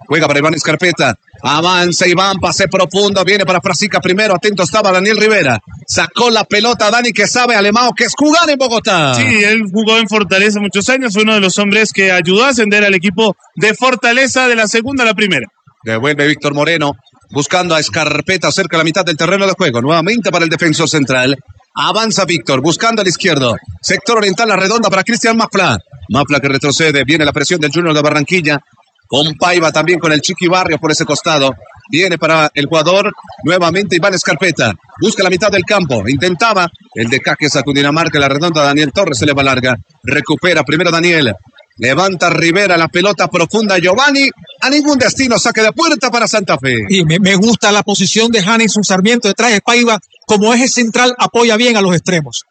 Juega para Iván Escarpeta. Avanza Iván, pase profundo. Viene para Frasica primero. Atento estaba Daniel Rivera. Sacó la pelota Dani, que sabe Alemão que es jugar en Bogotá. Sí, él jugó en Fortaleza muchos años. Fue uno de los hombres que ayudó a ascender al equipo de Fortaleza de la segunda a la primera. Devuelve Víctor Moreno. Buscando a Escarpeta cerca de la mitad del terreno de juego. Nuevamente para el defensor central. Avanza Víctor, buscando al izquierdo. Sector oriental, la redonda para Cristian Mafla. Mafla que retrocede. Viene la presión del Junior de Barranquilla. Con Paiva también con el Chiqui Barrio por ese costado. Viene para el jugador nuevamente Iván Escarpeta. Busca la mitad del campo. Intentaba el de Caques a Cundinamarca. La redonda Daniel Torres se le va larga. Recupera primero Daniel. Levanta Rivera la pelota profunda. Giovanni. A ningún destino. Saque de puerta para Santa Fe. Y me gusta la posición de Janison Sarmiento detrás de Paiva. Como eje central apoya bien a los extremos.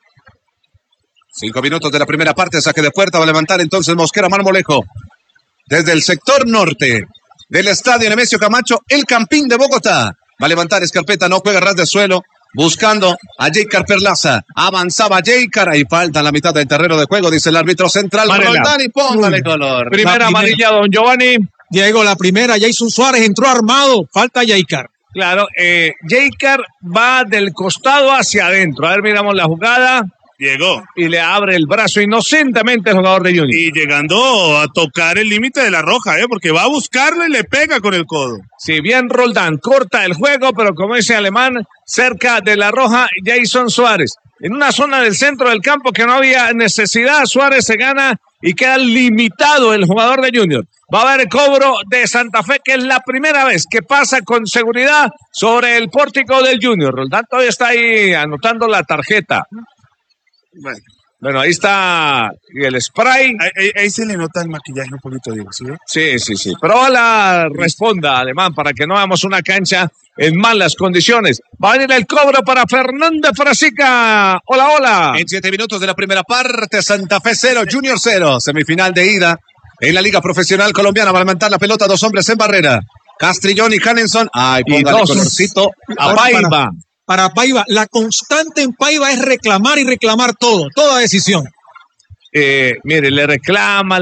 5 minutos de la primera parte. Saque de puerta. Va a levantar entonces Mosquera Marmolejo. Desde el sector norte del estadio Nemesio Camacho, el Campín de Bogotá. Va a levantar Escarpeta, no juega ras de suelo, buscando a Jeicar Perlaza. Avanzaba Jeicar, ahí falta en la mitad del terreno de juego, dice el árbitro central. Roldán, y póngale color. Primera amarilla, don Giovanni. Diego, la primera, Jason Suárez entró armado, falta Jeicar. Claro, Jeicar va del costado hacia adentro. A ver, miramos la jugada. Llegó. Y le abre el brazo inocentemente el jugador de Junior. Y llegando a tocar el límite de la roja, porque va a buscarlo y le pega con el codo. Si bien Roldán corta el juego, pero como dice Alemán, cerca de la roja, Jason Suárez. En una zona del centro del campo que no había necesidad, Suárez se gana y queda limitado el jugador de Junior. Va a haber cobro de Santa Fe, que es la primera vez que pasa con seguridad sobre el pórtico del Junior. Roldán todavía está ahí anotando la tarjeta. Bueno, ahí está el spray. Ahí se le nota el maquillaje un poquito, Diego, ¿sí? Sí. Pero ojalá responda, Alemán, para que no hagamos una cancha en malas condiciones. Va a venir el cobro para Fernández Frasica. Hola. En 7 minutos de la primera parte, Santa Fe 0, Junior 0. Semifinal de ida en la Liga Profesional Colombiana. Va a levantar la pelota, 2 hombres en barrera. Castrillón y Hanenson. Ay, póngale colorcito a Paiva. Para Paiva, la constante en Paiva es reclamar y reclamar todo, toda decisión. Mire, le reclama,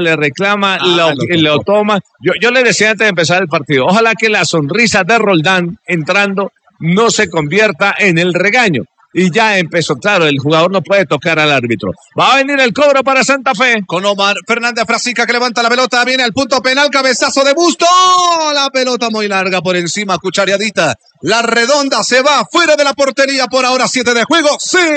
lo toma. Yo le decía antes de empezar el partido, ojalá que la sonrisa de Roldán entrando no se convierta en el regaño. Y ya empezó, claro, el jugador no puede tocar al árbitro. Va a venir el cobro para Santa Fe. Con Omar Fernández Frasica que levanta la pelota, viene al punto penal, cabezazo de Busto. La pelota muy larga por encima, cuchareadita. La redonda se va fuera de la portería, por ahora 7 de juego,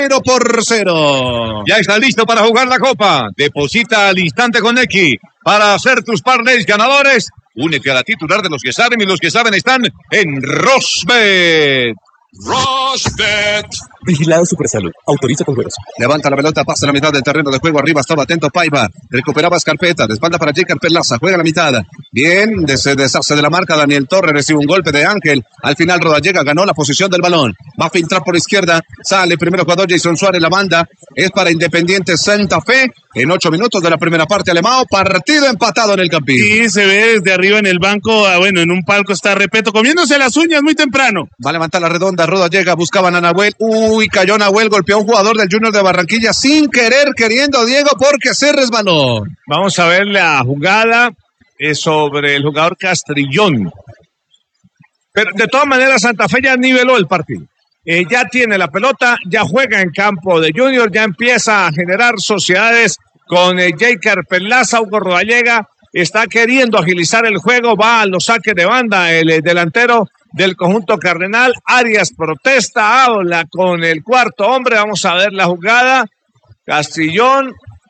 0-0. Ya está listo para jugar la copa. Deposita al instante con X para hacer tus parlays ganadores. Únete a la titular de los que saben, y los que saben están en Rosbet. Rosbet. Vigilado Supersalud. Autoriza con juegos. Levanta la pelota, pasa la mitad del terreno de juego. Arriba estaba atento Paiva. Recuperaba Escarpeta. De espalda para Jeicar Perlaza. Juega la mitad. Bien, se deshace de la marca. Daniel Torres recibe un golpe de Ángel. Al final Rodallega ganó la posición del balón. Va a filtrar por izquierda. Sale primero jugador Jason Suárez. La banda es para Independiente Santa Fe. En 8 minutos de la primera parte, Alemão. Partido empatado en el Campín. Y se ve desde arriba en el banco. En un palco está Repeto comiéndose las uñas muy temprano. Va a levantar la redonda. Rodallega. Buscaban a Nahuel. Uy, cayó Nahuel. Golpeó a un jugador del Junior de Barranquilla sin querer, queriendo, Diego, porque se resbaló. Vamos a ver la jugada sobre el jugador Castrillón. Pero de todas maneras, Santa Fe ya niveló el partido. Ya tiene la pelota, ya juega en campo de Junior, ya empieza a generar sociedades con Jeicar Perlaza. Hugo Rodallega está queriendo agilizar el juego, va a los saques de banda el delantero del conjunto cardenal. Arias protesta, habla con el cuarto hombre. Vamos a ver la jugada. Castrillón.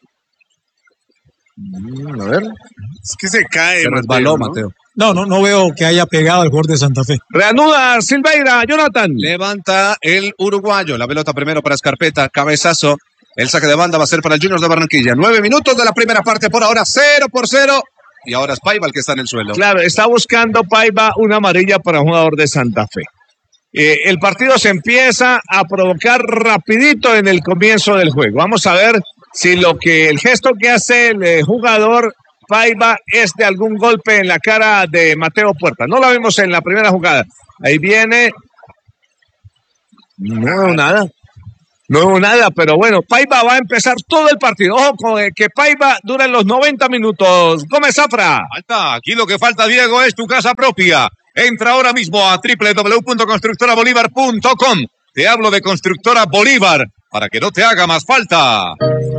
A ver. Es que se cae. Se resbaló, Mateo. No veo que haya pegado al jugador de Santa Fe. Reanuda Silveira, Jonathan. Levanta el uruguayo. La pelota primero para Escarpeta. Cabezazo. El saque de banda va a ser para el Junior de Barranquilla. 9 minutos de la primera parte por ahora. 0-0. Y ahora es Paiva el que está en el suelo. Claro, está buscando Paiva una amarilla para un jugador de Santa Fe. El partido se empieza a provocar rapidito en el comienzo del juego. Vamos a ver si el gesto que hace el jugador Paiva es de algún golpe en la cara de Mateo Puerta. No lo vimos en la primera jugada. Ahí viene. No, nada. No hubo nada, pero bueno, Paiva va a empezar todo el partido. Ojo con que Paiva dura los 90 minutos. Gómez Zafra. Falta, aquí lo que falta, Diego, es tu casa propia. Entra ahora mismo a www.constructorabolívar.com. Te hablo de Constructora Bolívar para que no te haga más falta.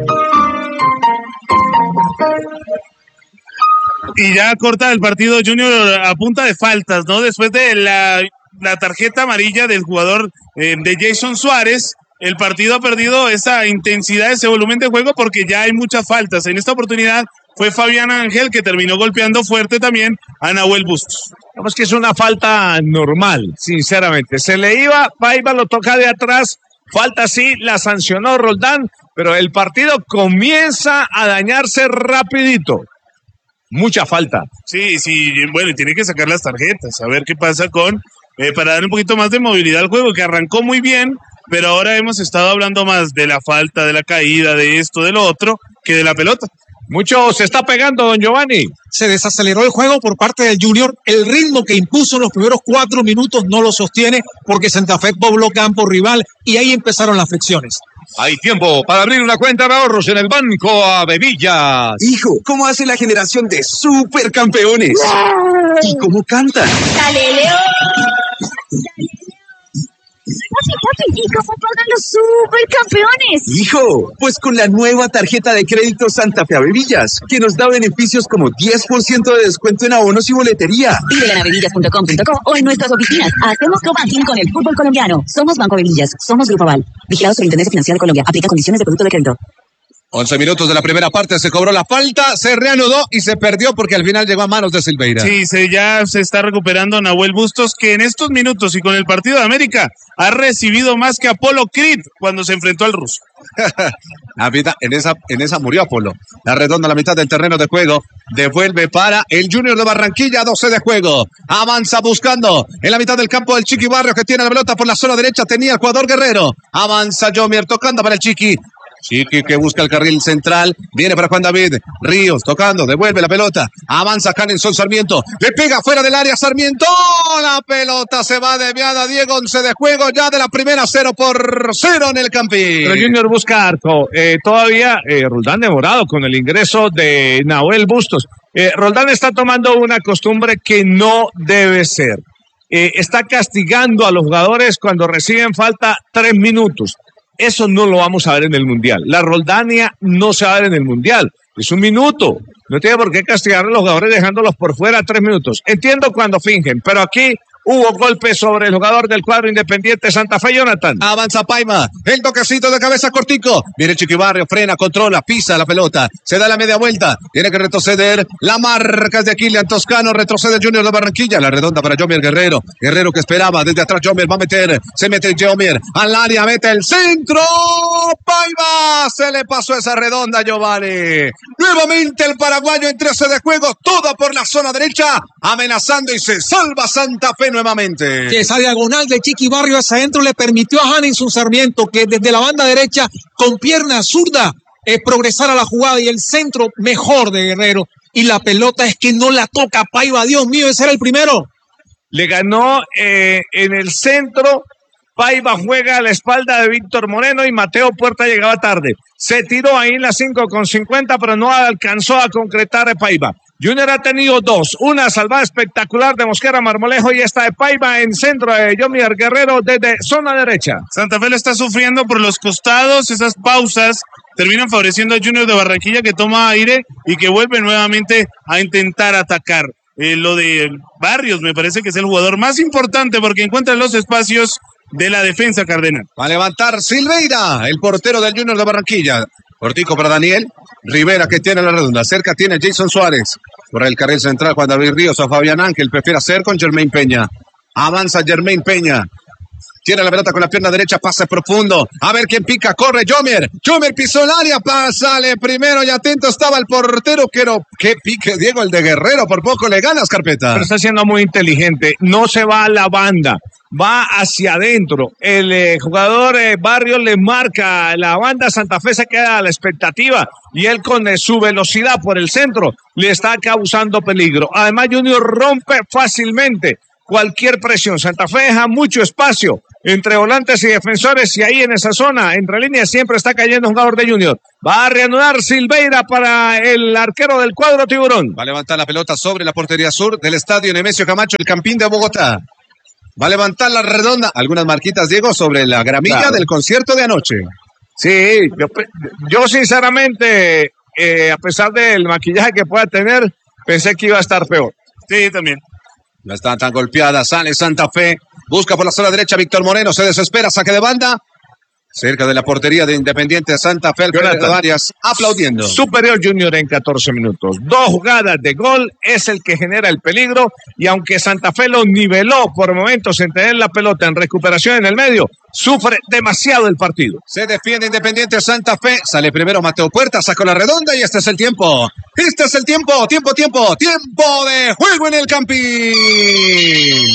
Y ya corta el partido Junior a punta de faltas, ¿no? Después de la tarjeta amarilla del jugador de Jason Suárez, el partido ha perdido esa intensidad, ese volumen de juego porque ya hay muchas faltas. En esta oportunidad fue Fabián Ángel que terminó golpeando fuerte también a Nahuel Bustos. Vamos que es una falta normal, sinceramente. Se le iba, Paiva lo toca de atrás, falta sí, la sancionó Roldán, pero el partido comienza a dañarse rapidito. Mucha falta. Sí, bueno, y tiene que sacar las tarjetas, a ver qué pasa con, para dar un poquito más de movilidad al juego, que arrancó muy bien, pero ahora hemos estado hablando más de la falta, de la caída, de esto, de lo otro, que de la pelota. Mucho se está pegando, don Giovanni. Se desaceleró el juego por parte del Junior. El ritmo que impuso en los primeros 4 minutos no lo sostiene porque Santa Fe pobló campo rival y ahí empezaron las fricciones. Hay tiempo para abrir una cuenta de ahorros en el Banco Avevillas. Hijo, ¿cómo hace la generación de supercampeones? ¿Y cómo cantan? ¡Dale, León! Papi, ¿y cómo pagan los supercampeones? Hijo, pues con la nueva tarjeta de crédito Santa Fe Avevillas, que nos da beneficios como 10% de descuento en abonos y boletería. Pídela en avevillas.com.co o en nuestras oficinas. Hacemos co-banking con el fútbol colombiano. Somos Banco Avevillas, somos Grupo Aval. Vigilados por Intendencia Financiera de Colombia. Aplica condiciones de producto de crédito. 11 minutos de la primera parte, se cobró la falta, se reanudó y se perdió porque al final llegó a manos de Silveira. Sí, ya se está recuperando Nahuel Bustos, que en estos minutos y con el partido de América ha recibido más que Apolo Creed cuando se enfrentó al ruso. En esa murió Apolo. La redonda a la mitad del terreno de juego. Devuelve para el Junior de Barranquilla, 12 de juego. Avanza buscando en la mitad del campo del Chiqui Barrios, que tiene la pelota por la zona derecha. Tenía el jugador Guerrero. Avanza Yomier tocando para el Chiqui. Chiqui que busca el carril central, viene para Juan David Ríos, tocando, devuelve la pelota, avanza Hanenson Sarmiento, le pega fuera del área Sarmiento, la pelota se va desviada, Diego, 11 de juego, ya de la primera, 0-0 en el Campín. Pero Junior busca harto, todavía Roldán demorado con el ingreso de Nahuel Bustos. Roldán está tomando una costumbre que no debe ser, está castigando a los jugadores cuando reciben falta 3 minutos. Eso no lo vamos a ver en el Mundial. La Roldania no se va a ver en el Mundial. Es 1 minuto. No tiene por qué castigar a los jugadores dejándolos por fuera 3 minutos. Entiendo cuando fingen, pero aquí hubo golpe sobre el jugador del cuadro Independiente Santa Fe, Jonathan. Avanza Paiva, el toquecito de cabeza cortico. Viene Chiquibarrio, frena, controla, pisa la pelota. Se da la media vuelta. Tiene que retroceder. La marca es de Kilian Toscano. Retrocede Junior de Barranquilla. La redonda para Yomier Guerrero. Guerrero que esperaba. Desde atrás Yomier va a meter. Se mete Yomier al área. Mete el centro. Paiva. Se le pasó esa redonda, Giovanni. Nuevamente el paraguayo en 13 de juego. Toda por la zona derecha. Amenazando y se salva Santa Fe nuevamente. Que esa diagonal de Chiqui Barrio hacia adentro le permitió a Hanenson Sarmiento que desde la banda derecha con pierna zurda progresara la jugada y el centro mejor de Guerrero y la pelota es que no la toca Paiva. Dios mío, ese era el primero. Le ganó en el centro. Paiva juega a la espalda de Víctor Moreno y Mateo Puerta llegaba tarde. Se tiró ahí en la 5:50, pero no alcanzó a concretar Paiva. Junior ha tenido 2, una salvada espectacular de Mosquera Marmolejo y esta de Paiva en centro de Yomier Guerrero desde zona derecha. Santa Fe lo está sufriendo por los costados, esas pausas terminan favoreciendo a Junior de Barranquilla que toma aire y que vuelve nuevamente a intentar atacar. Lo de Barrios me parece que es el jugador más importante porque encuentra los espacios de la defensa cardenal. Va a levantar Silveira, el portero del Junior de Barranquilla. Cortico para Daniel Rivera que tiene la redonda. Cerca tiene Jason Suárez. Por el carril central Juan David Ríos a Fabián Ángel. Prefiere hacer con Germain Peña. Avanza Germain Peña. Tiene la pelota con la pierna derecha, pase profundo. A ver quién pica, corre Yomier. Yomier pisó el área, pásale primero y atento estaba el portero. Qué pique, Diego, el de Guerrero. Por poco le ganas, Carpeta. Pero está siendo muy inteligente. No se va a la banda, va hacia adentro. El jugador Barrios le marca la banda. Santa Fe se queda a la expectativa y él con su velocidad por el centro le está causando peligro. Además, Junior rompe fácilmente cualquier presión. Santa Fe deja mucho espacio entre volantes y defensores, y ahí en esa zona, entre líneas, siempre está cayendo un jugador de Junior. Va a reanudar Silveira para el arquero del cuadro tiburón. Va a levantar la pelota sobre la portería sur del estadio Nemesio Camacho, el Campín de Bogotá. Va a levantar la redonda. Algunas marquitas, Diego, sobre la gramilla del concierto de anoche. Sí, yo sinceramente, a pesar del maquillaje que pueda tener, pensé que iba a estar peor. Sí, también. No está tan golpeada, sale Santa Fe, busca por la zona derecha Víctor Moreno, se desespera, saque de banda, cerca de la portería de Independiente Santa Fe, Alfredo Arias aplaudiendo. Superior Junior en 14 minutos. 2 jugadas de gol, es el que genera el peligro, y aunque Santa Fe lo niveló por momentos en tener la pelota en recuperación en el medio, sufre demasiado el partido. Se defiende Independiente Santa Fe, sale primero Mateo Puerta, sacó la redonda y este es el tiempo. Este es el tiempo de juego en el Campín.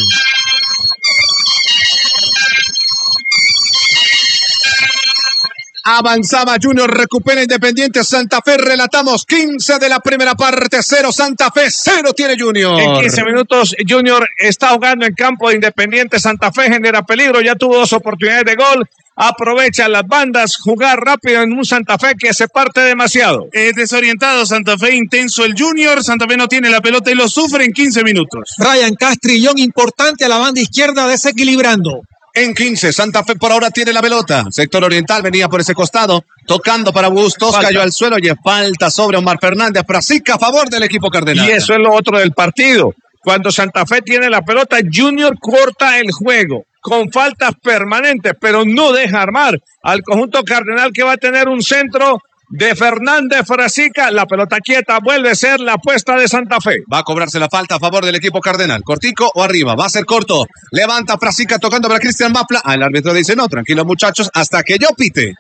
Avanzaba Junior, recupera Independiente Santa Fe, relatamos 15 de la primera parte, 0 Santa Fe, 0 tiene Junior. En 15 minutos Junior está jugando en campo de Independiente Santa Fe, genera peligro, ya tuvo 2 oportunidades de gol, aprovecha las bandas, jugar rápido en un Santa Fe que se parte demasiado. Desorientado Santa Fe, intenso el Junior, Santa Fe no tiene la pelota y lo sufre en 15 minutos. Ryan Castrillón, importante a la banda izquierda, desequilibrando. En 15, Santa Fe por ahora tiene la pelota. Sector oriental venía por ese costado, tocando para Bustos, cayó al suelo y falta sobre Omar Fernández. Frasica a favor del equipo cardenal. Y eso es lo otro del partido. Cuando Santa Fe tiene la pelota, Junior corta el juego con faltas permanentes, pero no deja armar al conjunto cardenal, que va a tener un centro de Fernández Frasica. La pelota quieta vuelve a ser la apuesta de Santa Fe. Va a cobrarse la falta a favor del equipo cardenal. Cortico o arriba, va a ser corto. Levanta Frasica tocando para Cristian Mapla. El árbitro dice no, tranquilo muchachos, hasta que yo pite.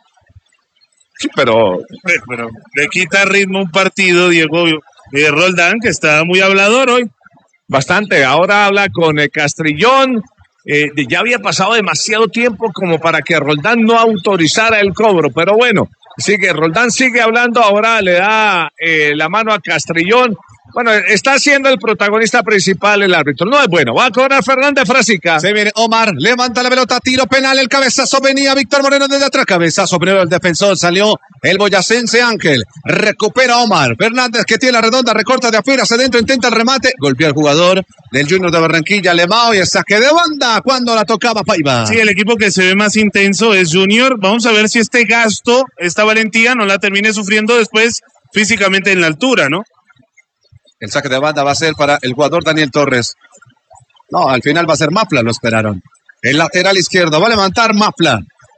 Sí, pero le quita ritmo un partido, Diego Roldán, que está muy hablador hoy. Bastante, ahora habla con Castrillón. Ya había pasado demasiado tiempo como para que Roldán no autorizara el cobro, pero bueno, Roldán sigue hablando, ahora le da la mano a Castrillón. Bueno, está siendo el protagonista principal el árbitro. No es bueno, va a cobrar Fernández Frasica. Se viene Omar, levanta la pelota, tiro penal, el cabezazo, venía Víctor Moreno desde atrás, cabezazo primero el defensor, salió el boyacense Ángel, recupera Omar, Fernández que tiene la redonda, recorta de afuera hacia adentro, intenta el remate, golpea al jugador del Junior de Barranquilla, Lemao, y el saque de banda cuando la tocaba Paiva. Sí, el equipo que se ve más intenso es Junior. Vamos a ver si este gasto, esta valentía no la termine sufriendo después físicamente en la altura, ¿no? El saque de banda va a ser para el jugador Daniel Torres. No, al final va a ser Mapla, lo esperaron. El lateral izquierdo va a levantar Mapla.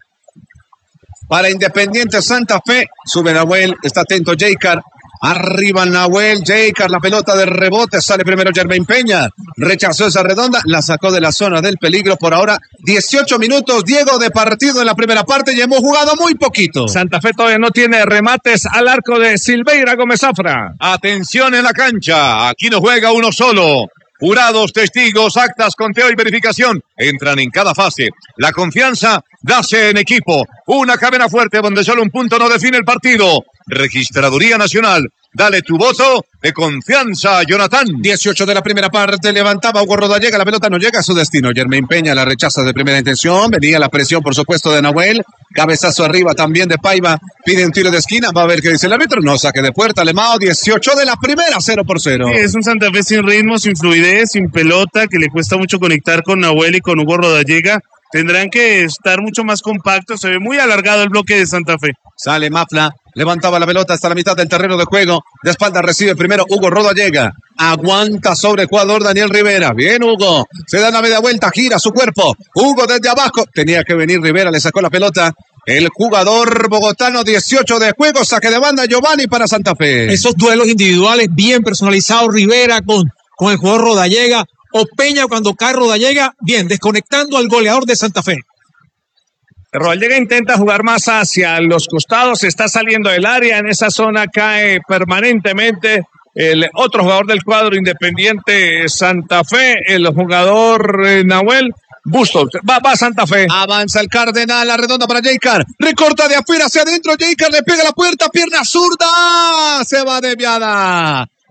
Para Independiente Santa Fe, sube Nahuel, está atento Jaycar. Arriba Nahuel, Jaycar, la pelota de rebote, sale primero Jermaine Peña. Rechazó esa redonda, la sacó de la zona del peligro. Por ahora, 18 minutos, Diego, de partido en la primera parte y hemos jugado muy poquito. Santa Fe todavía no tiene remates al arco de Silveira Gómez Zafra. Atención en la cancha, aquí no juega uno solo. Jurados, testigos, actas, conteo y verificación entran en cada fase. La confianza nace en equipo. Una cadena fuerte donde solo un punto no define el partido. Registraduría Nacional. Dale tu voto de confianza, Jonathan. 18 de la primera parte, levantaba Hugo Rodallega, la pelota no llega a su destino. Jermaine Peña la rechaza de primera intención, venía la presión por supuesto de Nahuel, cabezazo arriba también de Paiva, pide un tiro de esquina, va a ver qué dice el árbitro, no, saque de puerta, Lemao, 18 de la primera, 0-0. Sí, es un Santa Fe sin ritmo, sin fluidez, sin pelota, que le cuesta mucho conectar con Nahuel y con Hugo Rodallega. Tendrán que estar mucho más compactos, se ve muy alargado el bloque de Santa Fe. Sale Mafla, levantaba la pelota hasta la mitad del terreno de juego, de espalda recibe primero Hugo Rodallega, aguanta sobre Ecuador Daniel Rivera, bien Hugo, se da la media vuelta, gira su cuerpo, Hugo desde abajo, tenía que venir Rivera, le sacó la pelota, el jugador bogotano, 18 de juego, saque de banda Giovanni para Santa Fe. Esos duelos individuales bien personalizados, Rivera con el jugador Rodallega, o Peña cuando cae Rodallega, bien, desconectando al goleador de Santa Fe. Rodallega intenta jugar más hacia los costados, está saliendo del área, en esa zona cae permanentemente el otro jugador del cuadro Independiente Santa Fe, el jugador Nahuel Bustos. Va Santa Fe. Avanza el Cardenal, la redonda para Jaycar, recorta de afuera hacia adentro, Jaycar le pega la puerta, pierna zurda, se va desviada.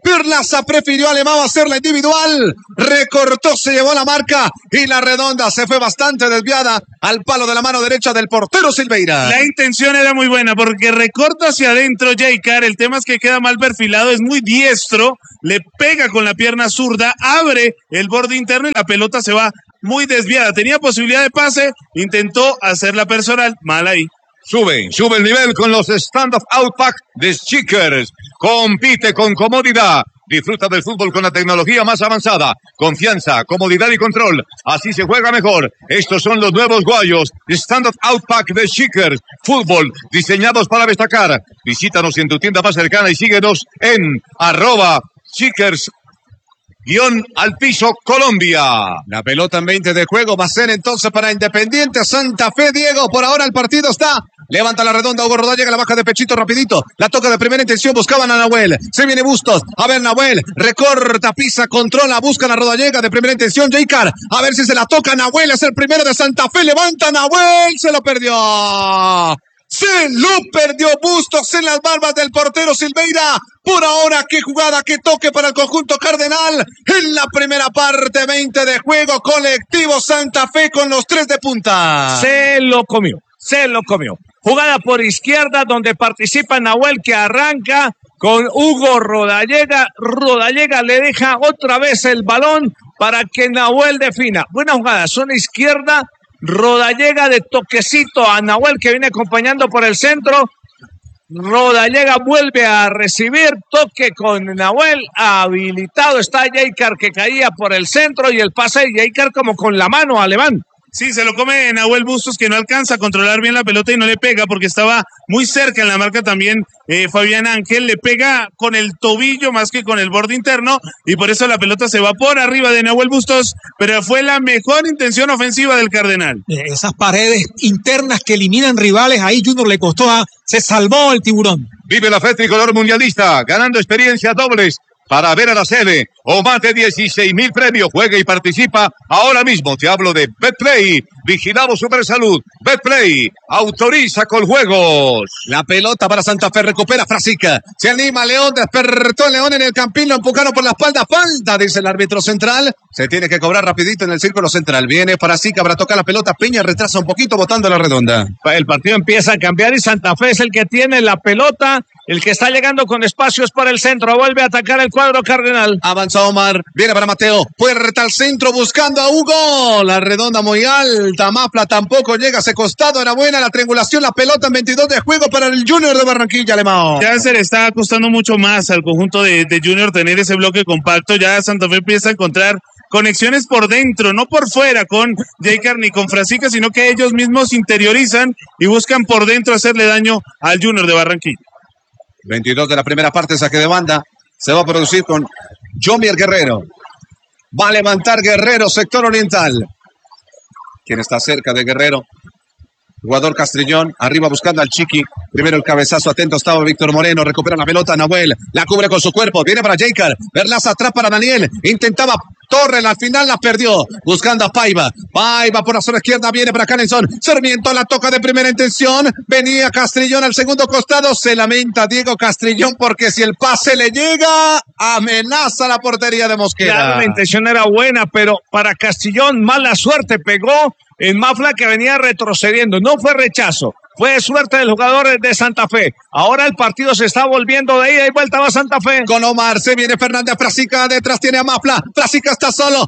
Perlaza prefirió a Alemão hacerla individual. Recortó, se llevó la marca y la redonda se fue bastante desviada al palo de la mano derecha del portero Silveira. La intención era muy buena porque recorta hacia adentro J-Car. El tema es que queda mal perfilado, es muy diestro. Le pega con la pierna zurda, abre el borde interno y la pelota se va muy desviada. Tenía posibilidad de pase, intentó hacerla personal, mal ahí. Sube el nivel con los stand-up outpack de Schickers. Compite con comodidad. Disfruta del fútbol con la tecnología más avanzada. Confianza, comodidad y control. Así se juega mejor. Estos son los nuevos guayos stand-up outpack de Schickers. Fútbol diseñados para destacar. Visítanos en tu tienda más cercana y síguenos en @Schickers _al piso Colombia. La pelota en 20 de juego va a ser entonces para Independiente Santa Fe, Diego. Por ahora el partido está. Levanta la redonda, Hugo Rodallega, la baja de pechito rapidito. La toca de primera intención, buscaban a Nahuel. Se viene Bustos. A ver, Nahuel. Recorta, pisa, controla, buscan a Rodallega de primera intención. J-Car. A ver si se la toca Nahuel. Es el primero de Santa Fe. Levanta Nahuel. Se lo perdió. Se lo perdió Bustos en las barbas del portero Silveira. Por ahora, qué jugada, qué toque para el conjunto cardenal. En la primera parte, 20 de juego, colectivo Santa Fe con los 3 de punta. Se lo comió. Jugada por izquierda donde participa Nahuel, que arranca con Hugo Rodallega. Rodallega le deja otra vez el balón para que Nahuel defina. Buena jugada, zona izquierda. Rodallega de toquecito a Nahuel, que viene acompañando por el centro. Rodallega vuelve a recibir, toque con Nahuel, habilitado está J-Car, que caía por el centro, y el pase de J-Car como con la mano Alemán. Sí, se lo come Nahuel Bustos, que no alcanza a controlar bien la pelota y no le pega porque estaba muy cerca en la marca también. Fabián Ángel le pega con el tobillo más que con el borde interno y por eso la pelota se va por arriba de Nahuel Bustos, pero fue la mejor intención ofensiva del Cardenal. Esas paredes internas que eliminan rivales, ahí Junior le costó, se salvó el tiburón. Vive la fe tricolor mundialista, ganando experiencias dobles para ver a la sede o más de 16,000 premios. Juega y participa ahora mismo. Te hablo de Betplay, vigilado Supersalud. Betplay, autoriza con juegos. La pelota para Santa Fe, recupera Frasica. Se anima León, despertó el León en el campín, lo empujaron por la espalda. Falta, dice el árbitro central. Se tiene que cobrar rapidito en el círculo central. Viene Frasica para tocar la pelota. Peña retrasa un poquito botando la redonda. El partido empieza a cambiar y Santa Fe es el que tiene la pelota, el que está llegando con espacios para el centro. Vuelve a atacar el cuadro cardenal. Avanza Omar, viene para Mateo, puerta al centro buscando a Hugo. La redonda muy alta, Mafla tampoco llega a ese costado. Era buena la triangulación, la pelota en 22 de juego para el Junior de Barranquilla, Alemão. Ya se le está costando mucho más al conjunto de Junior tener ese bloque compacto. Ya Santa Fe empieza a encontrar conexiones por dentro, no por fuera con J-Car ni con Frasica, sino que ellos mismos interiorizan y buscan por dentro hacerle daño al Junior de Barranquilla. 22 de la primera parte, saque de banda. Se va a producir con Jomier Guerrero. Va a levantar Guerrero, sector oriental. ¿Quién está cerca de Guerrero? Jugador Castrillón, arriba buscando al Chiqui. Primero el cabezazo, atento estaba Víctor Moreno. Recupera la pelota, Nahuel. La cubre con su cuerpo. Viene para J-Car. Verlaza atrás para Daniel. Intentaba Torres, al final la perdió. Buscando a Paiva. Paiva por la zona izquierda. Viene para Canelson. Sarmiento la toca de primera intención. Venía Castrillón al segundo costado. Se lamenta Diego Castrillón porque si el pase le llega, amenaza la portería de Mosquera. Claro, la intención era buena, pero para Castrillón mala suerte. Pegó en Mafla, que venía retrocediendo. No fue rechazo, fue suerte del jugador de Santa Fe. Ahora el partido se está volviendo de ida y vuelta, va Santa Fe. Con Omar, se viene Fernández, Frasica detrás tiene a Mafla. Frasica está solo.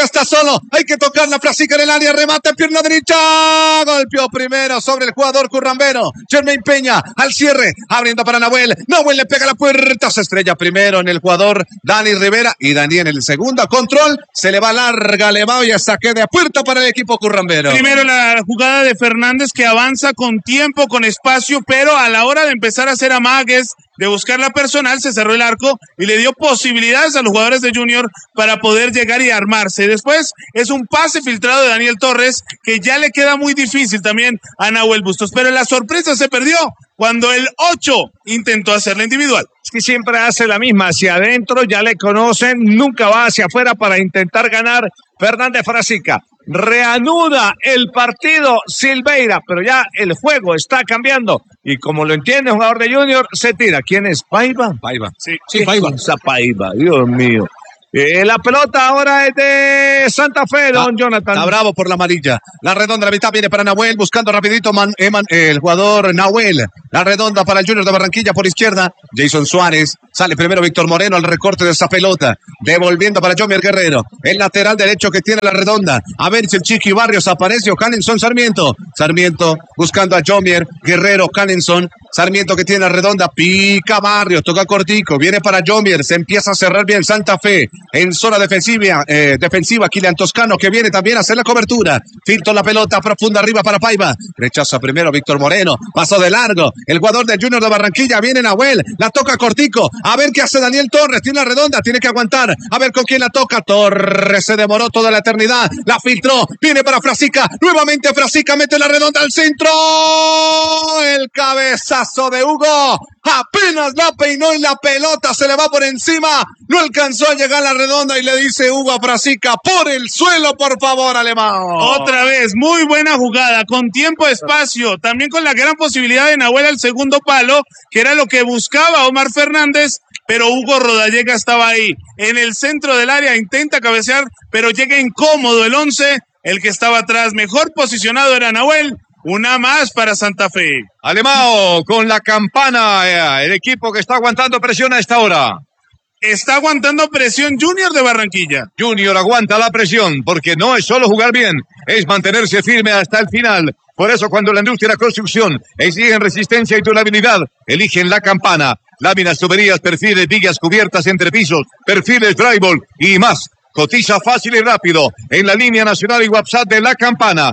Hay que tocarla, Frasica en el área, remate, pierna derecha. Golpeó primero sobre el jugador currambero. Jermaine Peña al cierre, abriendo para Nahuel. Nahuel le pega la puerta, se estrella primero en el jugador Dani Rivera y Daniel en el segundo. Control, se le va larga, le va y saque de puerta para el equipo currambero. Primero la jugada de Fernández, que avanza con tiempo, con espacio, pero a la hora de empezar a hacer amagues, de buscar la personal, se cerró el arco y le dio posibilidades a los jugadores de Junior para poder llegar y armarse. Después es un pase filtrado de Daniel Torres, que ya le queda muy difícil también a Nahuel Bustos, pero la sorpresa se perdió cuando el 8 intentó hacerla individual. Es que siempre hace la misma, hacia adentro, ya le conocen, nunca va hacia afuera para intentar ganar. Fernández Frasica reanuda el partido Silveira, pero ya el juego está cambiando y como lo entiende el jugador de Junior, se tira. ¿Quién es? ¿Paiva? Paiva. Sí, Paiva. Paiva, Dios mío. La pelota ahora es de Santa Fe, don Jonathan. Está bravo por la amarilla. La redonda, la mitad viene para Nahuel, buscando rapidito el jugador Nahuel. La redonda para el Junior de Barranquilla por izquierda. Jason Suárez. Sale primero Víctor Moreno al recorte de esa pelota. Devolviendo para Jomier Guerrero. El lateral derecho que tiene la redonda. A ver si el Chiqui Barrios aparece o Canenson Sarmiento. Sarmiento buscando a Jomier Guerrero. Canenson. Sarmiento que tiene la redonda. Pica Barrios. Toca cortico. Viene para Jomier. Se empieza a cerrar bien Santa Fe. En zona defensiva, Kilian Toscano que viene también a hacer la cobertura. Filtro la pelota profunda arriba para Paiva. Rechaza primero Víctor Moreno. Pasó de largo. El jugador del Junior de Barranquilla viene Nahuel. La toca cortico. A ver qué hace Daniel Torres. Tiene la redonda. Tiene que aguantar. A ver con quién la toca. Torres se demoró toda la eternidad. La filtró. Viene para Frasica. Nuevamente Frasica mete la redonda al centro. El cabezazo de Hugo. Apenas la peinó y la pelota se le va por encima. No alcanzó a llegar a la redonda y le dice Hugo a Frasica, por el suelo, por favor, alemán. Otra vez, muy buena jugada, con tiempo, espacio, también con la gran posibilidad de Nahuel al segundo palo, que era lo que buscaba Omar Fernández, pero Hugo Rodallega estaba ahí, en el centro del área, intenta cabecear, pero llega incómodo el 11, el que estaba atrás, mejor posicionado era Nahuel. Una más para Santa Fe. Alemão con la campana, el equipo que está aguantando presión a esta hora. Está aguantando presión Junior de Barranquilla. Junior aguanta la presión porque no es solo jugar bien, es mantenerse firme hasta el final. Por eso cuando la industria de la construcción exigen resistencia y durabilidad, eligen la campana. Láminas, tuberías, perfiles, vigas, cubiertas, entrepisos, perfiles, drywall y más. Cotiza fácil y rápido en la línea nacional y WhatsApp de la campana.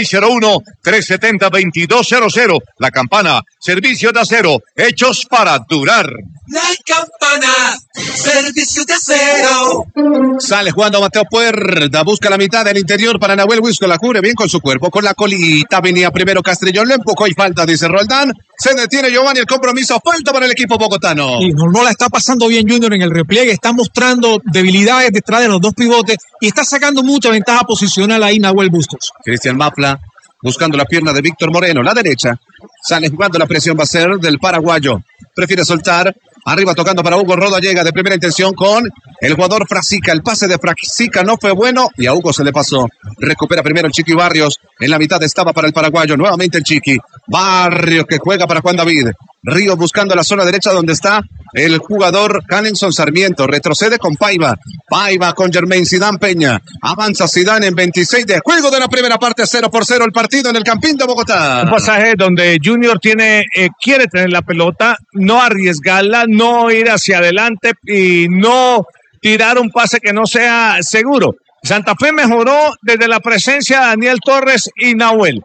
601-370-2200. La campana, servicio de acero, hechos para durar. La campana, servicio de acero. Sale jugando Mateo Puerta, busca la mitad del interior para Nahuel Wisco, la cubre bien con su cuerpo, con la colita, venía primero Castrillón, lo empujó y falta, dice Roldán. Se detiene Giovanni, el compromiso, falta para el equipo bogotano. Y no la está pasando bien Junior en el repliegue, está mostrando debilidades detrás de los dos pivotes y está sacando mucha ventaja posicional ahí Nahuel Bustos. Cristian Mafla buscando la pierna de Víctor Moreno, la derecha. Sale jugando, la presión va a ser del paraguayo. Prefiere soltar. Arriba tocando para Hugo Rodallega de primera intención con el jugador Frasica. El pase de Frasica no fue bueno y a Hugo se le pasó. Recupera primero el Chiqui Barrios. En la mitad estaba para el paraguayo. Nuevamente el Chiqui. Barrios que juega para Juan David. Ríos buscando la zona derecha donde está el jugador Canenson Sarmiento. Retrocede con Paiva. Paiva con Germain Zidane Peña. Avanza Zidane en 26 de juego de la primera parte. 0-0 el partido en el Campín de Bogotá. Un pasaje donde Junior quiere tener la pelota, no arriesgarla, no ir hacia adelante y no tirar un pase que no sea seguro. Santa Fe mejoró desde la presencia de Daniel Torres y Nahuel.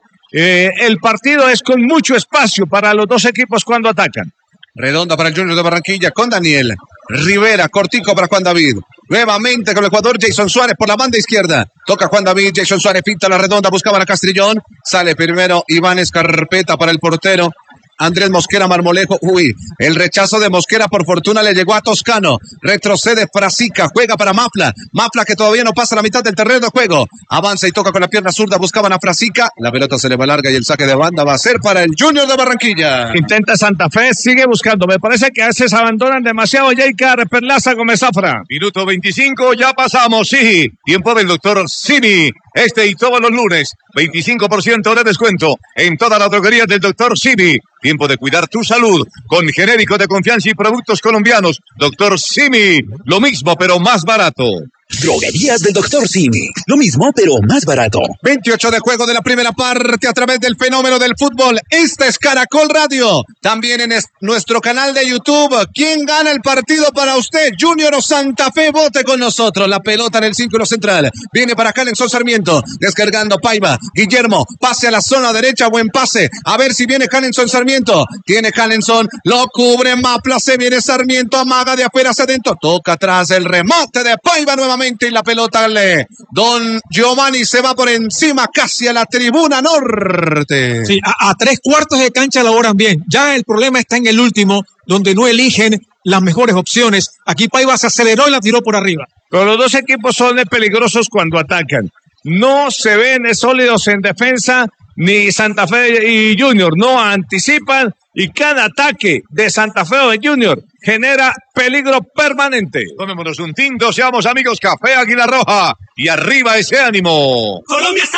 El partido es con mucho espacio para los dos equipos cuando atacan. Redonda para el Junior de Barranquilla con Daniel Rivera, cortico para Juan David. Nuevamente con el jugador Jason Suárez por la banda izquierda. Toca Juan David, Jason Suárez pinta la redonda, buscaba a Castrillón. Sale primero Iván Escarpeta para el portero Andrés Mosquera Marmolejo. El rechazo de Mosquera por fortuna le llegó a Toscano. Retrocede Frasica, juega para Mafla. Mafla que todavía no pasa la mitad del terreno de juego. Avanza y toca con la pierna zurda, buscaban a Frasica. La pelota se le va larga y el saque de banda va a ser para el Junior de Barranquilla. Intenta Santa Fe, sigue buscando. Me parece que a veces abandonan demasiado. Jaicar Perlaza Gómez Zafra. Minuto 25, ya pasamos, sí. Tiempo del doctor Simi. Este y todos los lunes, 25% de descuento en todas las droguerías del doctor Simi. Tiempo de cuidar tu salud con genéricos de confianza y productos colombianos. Doctor Simi, lo mismo pero más barato. Droguerías del Dr. Simi. Lo mismo, pero más barato. 28 de juego de la primera parte a través del fenómeno del fútbol. Esta es Caracol Radio. También en nuestro canal de YouTube. ¿Quién gana el partido para usted? Junior o Santa Fe, vote con nosotros. La pelota en el círculo central. Viene para Canenson Sarmiento. Descargando Paiva. Guillermo, pase a la zona derecha. Buen pase. A ver si viene Canenson Sarmiento. Tiene Canenson. Lo cubre Mapla. Se viene Sarmiento. Amaga de afuera hacia adentro. Toca atrás el remate de Paiva nuevamente. Y la pelota Don Giovanni se va por encima casi a la tribuna norte. Sí, a 3/4 de cancha laboran bien. Ya el problema está en el último, donde no eligen las mejores opciones. Aquí Paiva se aceleró y la tiró por arriba. Pero los dos equipos son peligrosos cuando atacan. no se ven sólidos en defensa, ni Santa Fe y Junior no anticipan, y cada ataque de Santa Fe o de Junior genera peligro permanente. Tomémonos un tinto, seamos amigos, Café Águila Roja, y arriba ese ánimo. Colombia está